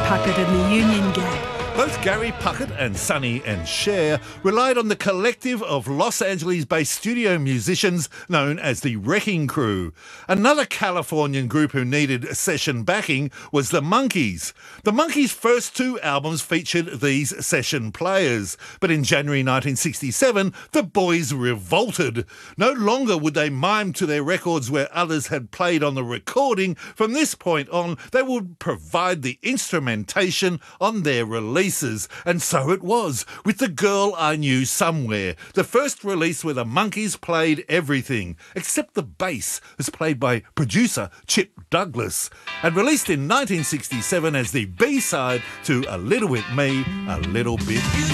Puckett and the Union Gang. Both Gary Puckett and Sonny and Cher relied on the collective of Los Angeles-based studio musicians known as the Wrecking Crew. Another Californian group who needed session backing was the Monkees. The Monkees' first two albums featured these session players, but in January 1967, the boys revolted. No longer would they mime to their records where others had played on the recording. From this point on, they would provide the instrumentation on their release. And so it was, with The Girl I Knew Somewhere, the first release where the Monkees played everything, except the bass, as played by producer Chip Douglas, and released in 1967 as the B-side to A Little Bit Me, A Little Bit You.